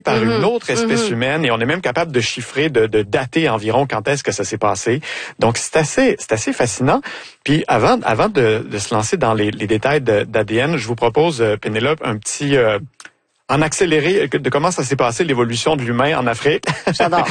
par une autre espèce humaine et on est même capable de chiffrer, de dater environ quand est-ce que ça s'est passé. Donc c'est assez fascinant. Puis avant de se lancer dans les détails d'ADN, je vous propose, Pénélope, un petit en accéléré de comment ça s'est passé l'évolution de l'humain en Afrique. J'adore.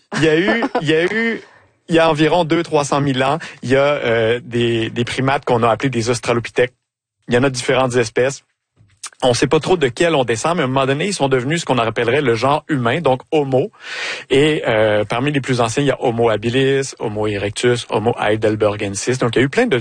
Il y a environ 200-300 000 ans, il y a des primates qu'on a appelés des australopithèques. Il y en a différentes espèces. On ne sait pas trop de quels on descend, mais à un moment donné, ils sont devenus ce qu'on appellerait le genre humain, donc Homo. Et parmi les plus anciens, il y a Homo habilis, Homo erectus, Homo heidelbergensis. Donc, il y a eu plein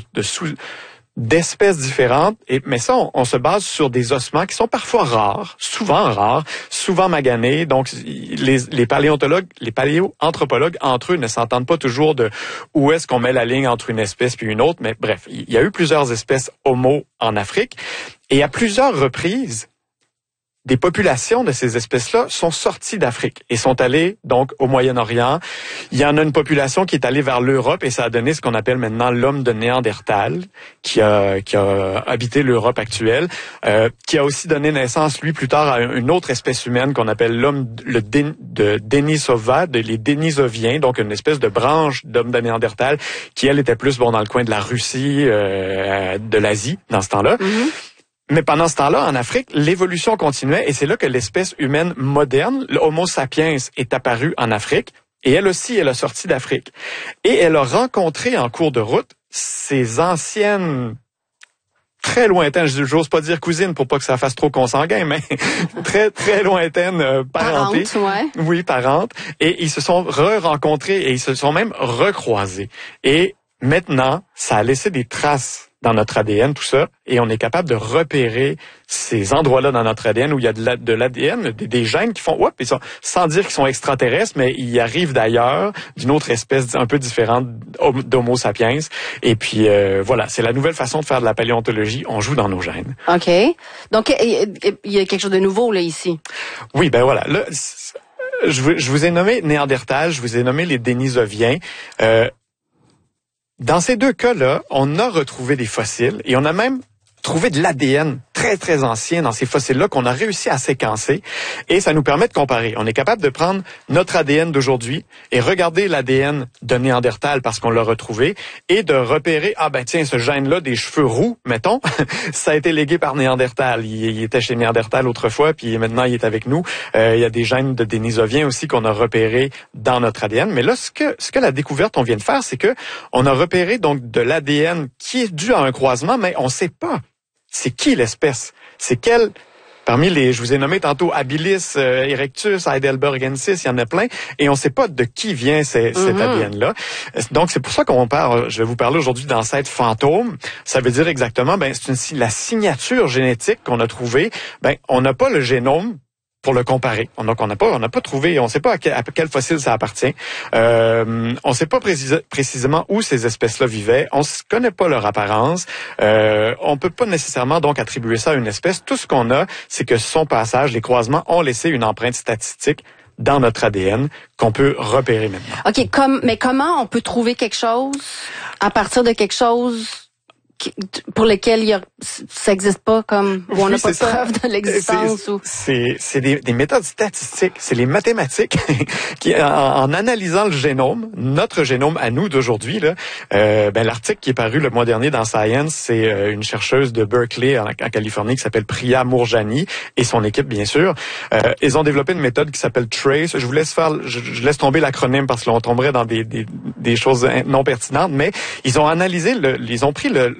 d'espèces différentes, mais ça, on se base sur des ossements qui sont parfois rares, souvent maganés. Donc, les paléoanthropologues, entre eux, ne s'entendent pas toujours de où est-ce qu'on met la ligne entre une espèce puis une autre. Mais bref, il y a eu plusieurs espèces Homo en Afrique. Et à plusieurs reprises, des populations de ces espèces-là sont sorties d'Afrique et sont allées donc au Moyen-Orient. Il y en a une population qui est allée vers l'Europe et ça a donné ce qu'on appelle maintenant l'homme de Néandertal, qui a habité l'Europe actuelle, qui a aussi donné naissance, lui, plus tard à une autre espèce humaine qu'on appelle l'homme de Denisova, les Denisoviens, donc une espèce de branche d'homme de Néandertal qui, elle, était plus dans le coin de la Russie, de l'Asie, dans ce temps-là. Mm-hmm. Mais pendant ce temps-là, en Afrique, l'évolution continuait et c'est là que l'espèce humaine moderne, le Homo sapiens, est apparue en Afrique et elle aussi, elle a sorti d'Afrique. Et elle a rencontré en cours de route ces anciennes, très lointaines, j'ose pas dire cousines pour pas que ça fasse trop consanguin, mais très, très lointaines parentées. Parentes, ouais. Oui, parentes. Et ils se sont re-rencontrés et ils se sont même recroisés. Et maintenant, ça a laissé des traces dans notre ADN, tout ça, et on est capable de repérer ces endroits-là dans notre ADN où il y a de l'ADN, des gènes qui font, ils sont, sans dire qu'ils sont extraterrestres, mais ils arrivent d'ailleurs, d'une autre espèce un peu différente d'Homo sapiens. Et puis, voilà, c'est la nouvelle façon de faire de la paléontologie. On joue dans nos gènes. OK. Donc, il y a quelque chose de nouveau, là, ici. Oui, ben voilà. Là, je vous ai nommé Néandertal, je vous ai nommé les Denisoviens. Dans ces deux cas-là, on a retrouvé des fossiles et on a même trouvé de l'ADN très, très ancien dans ces fossiles-là qu'on a réussi à séquencer et ça nous permet de comparer. On est capable de prendre notre ADN d'aujourd'hui et regarder l'ADN de Néandertal parce qu'on l'a retrouvé et de repérer, ce gène-là des cheveux roux, mettons, ça a été légué par Néandertal. Il était chez Néandertal autrefois puis maintenant il est avec nous. Il y a des gènes de Denisoviens aussi qu'on a repérés dans notre ADN. Mais là, ce que la découverte on vient de faire, c'est que on a repéré donc de l'ADN qui est dû à un croisement, mais on sait pas c'est qui l'espèce? C'est quelle? Parmi je vous ai nommé tantôt Habilis, Erectus, Heidelbergensis, il y en a plein, et on ne sait pas de qui vient cet ADN-là. Donc, c'est pour ça je vais vous parler aujourd'hui d'ancêtres fantômes. Ça veut dire exactement, c'est la signature génétique qu'on a trouvée. On n'a pas le génome pour le comparer. On n'a pas trouvé, on ne sait pas à quel fossile ça appartient. On ne sait pas précisément où ces espèces-là vivaient. On ne connaît pas leur apparence. On peut pas nécessairement donc attribuer ça à une espèce. Tout ce qu'on a, c'est que son passage, les croisements ont laissé une empreinte statistique dans notre ADN qu'on peut repérer maintenant. OK, mais comment on peut trouver quelque chose à partir de quelque chose pour lesquels ça n'existe pas, comme où on n'a pas de preuve de l'existence? C'est des méthodes statistiques, c'est les mathématiques qui, en analysant le génome, notre génome à nous d'aujourd'hui, l'article qui est paru le mois dernier dans Science, c'est une chercheuse de Berkeley en Californie qui s'appelle Priya Moorjani et son équipe, bien sûr. Ils ont développé une méthode qui s'appelle TRACE. Je vous laisse je laisse tomber l'acronyme parce que là, on tomberait dans des choses non pertinentes, mais ils ont analysé ils ont pris le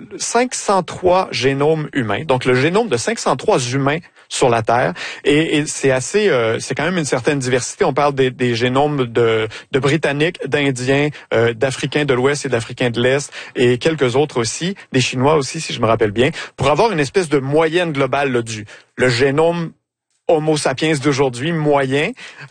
503 génomes humains, donc le génome de 503 humains sur la Terre, et c'est assez, c'est quand même une certaine diversité. On parle des génomes de Britanniques, d'Indiens, d'Africains de l'Ouest et d'Africains de l'Est, et quelques autres aussi, des Chinois aussi, si je me rappelle bien, pour avoir une espèce de moyenne globale là, le génome Homo sapiens d'aujourd'hui moyen,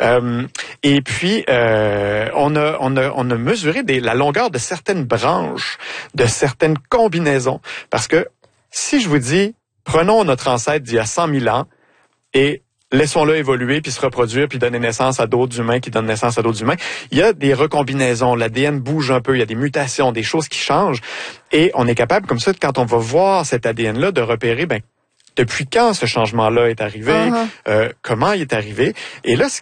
et puis on a mesuré la longueur de certaines branches, de certaines combinaisons, parce que si je vous dis prenons notre ancêtre d'il y a 100 000 ans et laissons-le évoluer puis se reproduire puis donner naissance à d'autres humains qui donnent naissance à d'autres humains, il y a des recombinaisons, l'ADN bouge un peu, il y a des mutations, des choses qui changent et on est capable comme ça quand on va voir cet ADN là de repérer depuis quand ce changement-là est arrivé, comment il est arrivé. Et là,